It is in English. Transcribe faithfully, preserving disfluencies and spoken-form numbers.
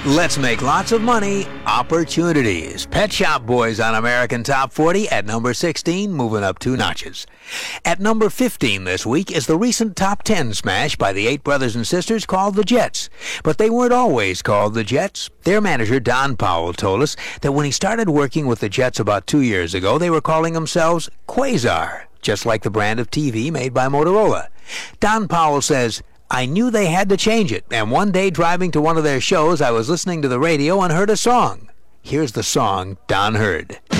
Let's make lots of money. Opportunities. Pet Shop Boys on American Top forty at number sixteen, moving up two notches. At number fifteen this week is the recent Top ten smash by the eight brothers and sisters called the Jets. But they weren't always called the Jets. Their manager, Don Powell, told us that when he started working with the Jets about two years ago, they were calling themselves Quasar, just like the brand of T V made by Motorola. Don Powell says, I knew they had to change it, and one day driving to one of their shows, I was listening to the radio and heard a song. Here's the song Don heard.